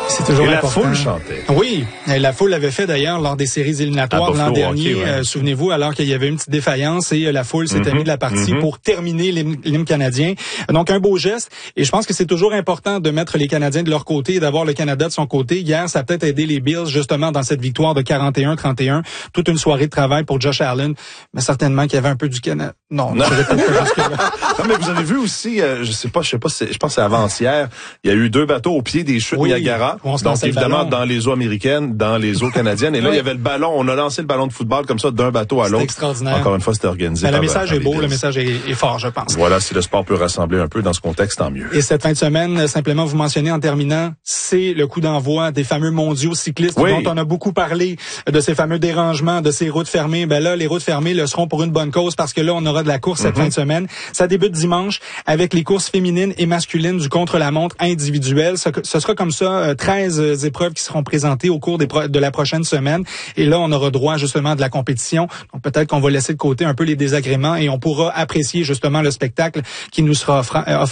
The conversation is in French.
C'est toujours important. La foule chantait. Oui, et la foule l'avait fait d'ailleurs lors des séries éliminatoires l'an dernier. Ouais. Souvenez-vous, alors qu'il y avait une petite défaillance et la foule s'était mise de la partie pour terminer l'hymne canadien. Donc un beau geste. Et je pense que c'est toujours important de mettre les Canadiens de leur côté et d'avoir le Canada de son côté. Hier, ça a peut-être aidé les Bills justement dans cette victoire de 41-31. Toute une soirée de travail pour Josh Allen, mais certainement qu'il y avait un peu du Canada. Non. Non, mais vous avez vu aussi, je pense que c'est avant-hier, il y a eu 2 bateaux au pied des chutes Niagara. Donc évidemment dans les eaux américaines, dans les eaux canadiennes. Et là, il y avait le ballon. On a lancé le ballon de football comme ça d'un bateau à l'autre. Extraordinaire. Encore une fois, c'était organisé. Le message est beau, le message est fort, je pense. Voilà, si le sport peut rassembler un peu dans ce contexte, tant mieux. Et cette fin de semaine, simplement vous mentionnez en terminant, c'est le coup d'envoi des fameux mondiaux cyclistes dont on a beaucoup parlé, de ces fameux dérangements, de ces routes fermées. Ben là, les routes fermées le seront pour une bonne cause parce que là, on aura de la course cette fin de semaine. Ça débute dimanche avec les courses féminines et masculines du contre-la-montre individuel. Ce sera comme ça 13 épreuves qui seront présentées au cours de la prochaine semaine. Et là, on aura droit justement à de la compétition. Donc peut-être qu'on va laisser de côté un peu les désagréments et on pourra apprécier justement le spectacle qui nous sera offert